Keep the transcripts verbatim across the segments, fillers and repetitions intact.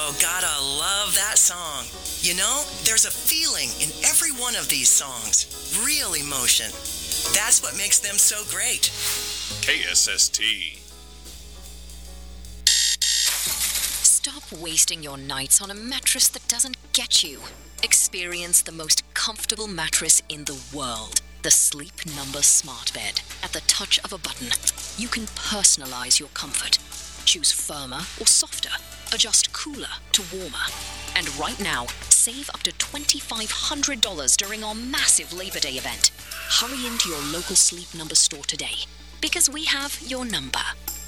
Oh, gotta love that song. You know, there's a feeling in every one of these songs. Real emotion. That's what makes them so great. K S S T. Stop wasting your nights on a mattress that doesn't get you. Experience the most comfortable mattress in the world. The Sleep Number Smart Bed. At the touch of a button, you can personalize your comfort. Choose firmer or softer. Adjust cooler to warmer. And right now, save up to twenty-five hundred dollars during our massive Labor Day event. Hurry into your local Sleep Number store today, because we have your number.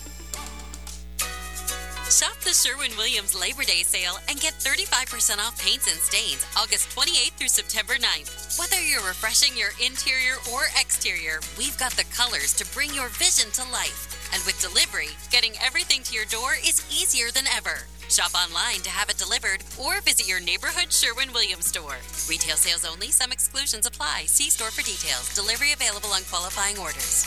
Shop the Sherwin-Williams Labor Day sale and get thirty-five percent off paints and stains August twenty-eighth through September ninth. Whether you're refreshing your interior or exterior, we've got the colors to bring your vision to life. And with delivery, getting everything to your door is easier than ever. Shop online to have it delivered or visit your neighborhood Sherwin-Williams store. Retail sales only. Some exclusions apply. See store for details. Delivery available on qualifying orders.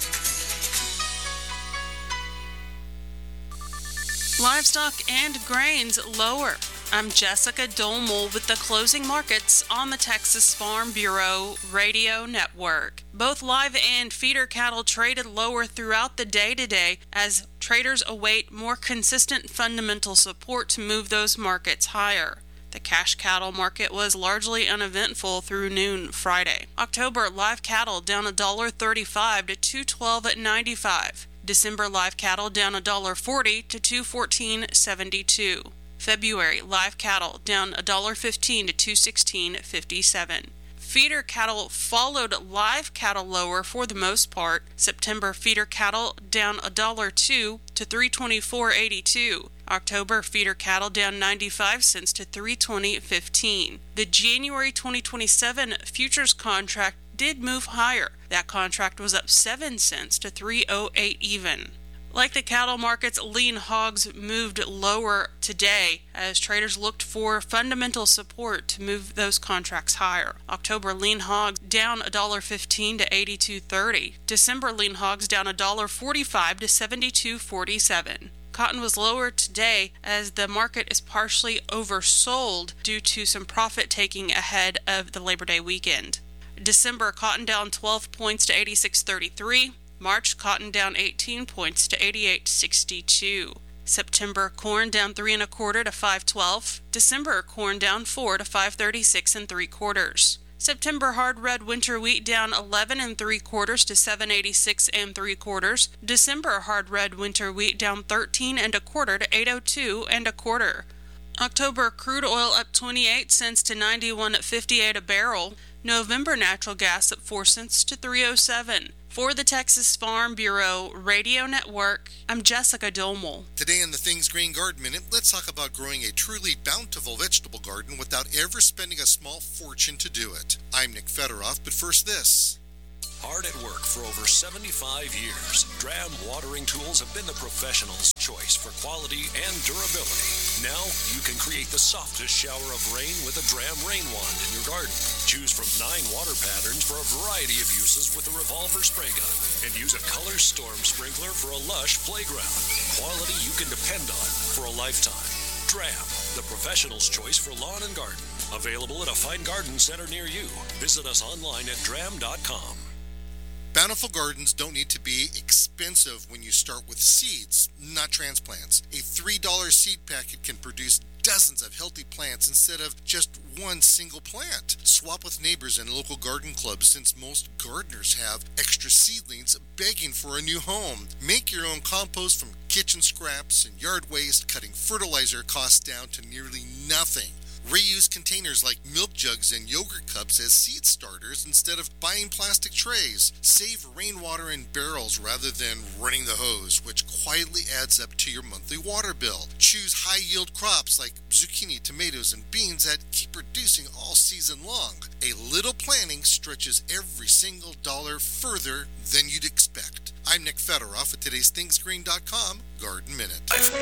Livestock and grains lower. I'm Jessica Dolmel with the closing markets on the Texas Farm Bureau Radio Network. Both live and feeder cattle traded lower throughout the day today as traders await more consistent fundamental support to move those markets higher. The cash cattle market was largely uneventful through noon Friday. October live cattle down one dollar thirty-five to two twelve ninety-five. December live cattle down one dollar forty to two fourteen seventy-two. February live cattle down one dollar fifteen to two sixteen fifty-seven. Feeder cattle followed live cattle lower for the most part. September feeder cattle down one dollar two to three twenty-four eighty-two. October feeder cattle down ninety-five cents to three twenty fifteen. The January twenty twenty-seven futures contract did move higher. That contract was up seven cents to three oh eight even. Like the cattle markets, lean hogs moved lower today as traders looked for fundamental support to move those contracts higher. October lean hogs down one dollar fifteen to eighty-two thirty. December lean hogs down one dollar forty-five to seventy-two forty-seven. Cotton was lower today as the market is partially oversold due to some profit taking ahead of the Labor Day weekend. December cotton down twelve points to eighty-six thirty-three. March cotton down eighteen points to eighty-eight sixty-two. September corn down three and a quarter to five twelve. December corn down four to five thirty-six and three quarters. September hard red winter wheat down eleven and three quarters to seven eighty-six and three quarters. December hard red winter wheat down thirteen and a quarter to eight oh two and a quarter. October crude oil up twenty-eight cents to ninety-one fifty-eight a barrel. November natural gas up four cents to three oh seven. For the Texas Farm Bureau Radio Network, I'm Jessica Dolmel. Today in the Things Green Garden Minute, let's talk about growing a truly bountiful vegetable garden without ever spending a small fortune to do it. I'm Nick Federoff, but first this. Hard at work for over seventy-five years, Dram watering tools have been the professional's choice for quality and durability. Now you can create the softest shower of rain with a Dram rain wand in your garden. Choose from nine water patterns for a variety of uses with a revolver spray gun, and use a color storm sprinkler for a lush playground. Quality you can depend on for a lifetime. Dram, the professional's choice for lawn and garden. Available at a fine garden center near you. Visit us online at dram dot com. Bountiful gardens don't need to be expensive when you start with seeds, not transplants. A three dollar seed packet can produce dozens of healthy plants instead of just one single plant. Swap with neighbors and local garden clubs since most gardeners have extra seedlings begging for a new home. Make your own compost from kitchen scraps and yard waste, cutting fertilizer costs down to nearly nothing. Reuse containers like milk jugs and yogurt cups as seed starters instead of buying plastic trays. Save rainwater in barrels rather than running the hose, which quietly adds up to your monthly water bill. Choose high-yield crops like zucchini, tomatoes, and beans that keep producing all season long. A little planning stretches every single dollar further than you'd expect. I'm Nick Federoff at today's things green dot com Garden Minute.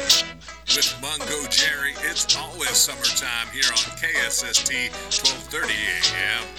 With Mungo Jerry, it's always summertime here on K S S T twelve thirty A M.